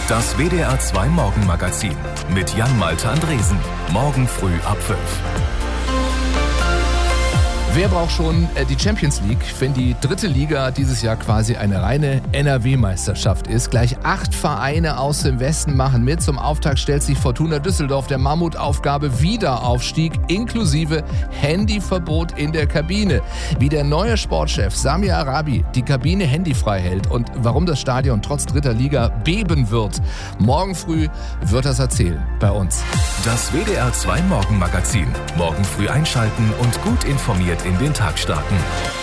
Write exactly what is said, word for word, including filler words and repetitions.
Das W D R zwei Morgenmagazin mit Jan-Malte Andresen. Morgen früh ab fünf. Wer braucht schon die Champions League, wenn die dritte Liga dieses Jahr quasi eine reine N R W-Meisterschaft ist? Gleich acht Vereine aus dem Westen machen mit. Zum Auftakt stellt sich Fortuna Düsseldorf der Mammutaufgabe Wiederaufstieg inklusive Handyverbot in der Kabine. Wie der neue Sportchef Samir Arabi die Kabine handyfrei hält und warum das Stadion trotz dritter Liga beben wird. Morgen früh wird das erzählen bei uns. Das W D R zwei Morgenmagazin. Morgen früh einschalten und gut informiert in den Tag starten.